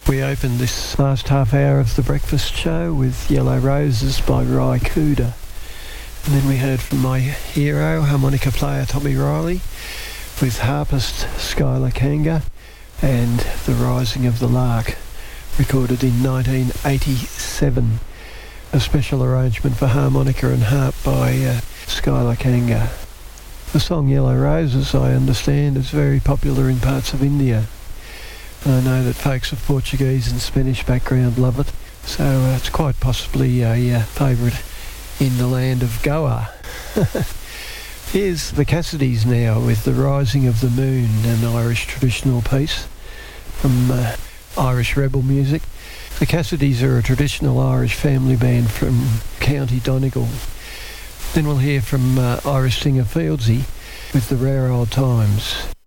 We opened this last half hour of the breakfast show with Yellow Roses by Ry Cooder. And then we heard from my hero, harmonica player Tommy Riley, with harpist Skylar Kanga, and The Rising of the Lark, recorded in 1987. A special arrangement for harmonica and harp by Skylar Kanga. The song Yellow Roses, I understand, is very popular in parts of India. I know that folks of Portuguese and Spanish background love it, so it's quite possibly a favourite in the land of Goa. Here's the Cassidys now with The Rising of the Moon, an Irish traditional piece from Irish rebel music. The Cassidys are a traditional Irish family band from County Donegal. Then we'll hear from Irish singer Fieldsy with The Rare Old Times.